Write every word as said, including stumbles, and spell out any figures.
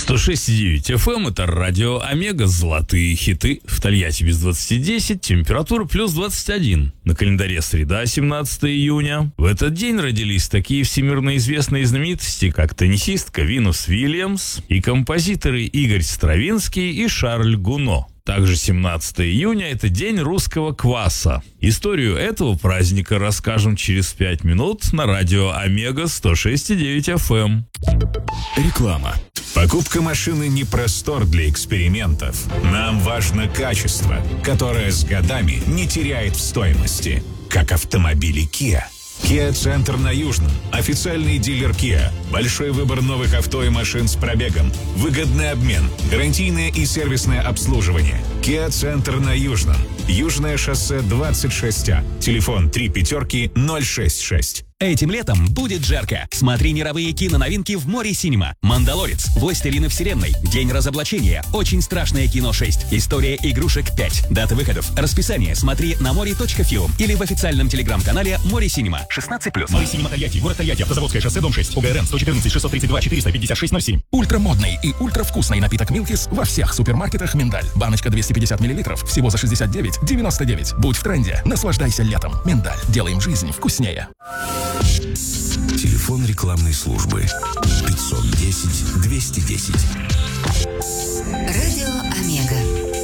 сто шесть и девять эф эм — это радио Омега, золотые хиты. В Тольятти без двадцати десять, температура плюс двадцать один. На календаре среда, семнадцатого июня. В этот день родились такие всемирно известные знаменитости, как теннисистка Винус Вильямс и композиторы Игорь Стравинский и Шарль Гуно. Также семнадцатого июня – это день русского кваса. Историю этого праздника расскажем через пять минут на радио Омега сто шесть и девять эф эм. Реклама. Покупка машины не простор для экспериментов. Нам важно качество, которое с годами не теряет в стоимости, как автомобили Kia. Kia Центр на Южном. Официальный дилер Kia. Большой выбор новых авто и машин с пробегом. Выгодный обмен. Гарантийное и сервисное обслуживание. Kia Центр на Южном. Южное шоссе двадцать шесть А. Телефон три пятерки ноль шесть шесть. Этим летом будет жарко. Смотри мировые киноновинки в Море Синема. «Мандалорец», «Властелины вселенной», «День разоблачения», «Очень страшное кино шесть», «История игрушек пять». Даты выходов, расписание смотри на море точка филм или в официальном телеграм-канале Море Синема. шестнадцать плюс. Море Синема Тольятти, город Тольятти, Автозаводское шоссе, дом шесть, ОГРН сто четырнадцать шестьсот тридцать два четыреста пятьдесят шесть ноль семь. Ультрамодный и ультравкусный напиток «Милкис» во всех супермаркетах «Миндаль». Баночка двести пятьдесят миллилитров, всего за шестьдесят девять девяносто девять. Будь в тренде, наслаждайся летом. «Миндаль». Делаем жизнь вкуснее. Телефон рекламной службы пятьсот десять двести десять. Радио Омега.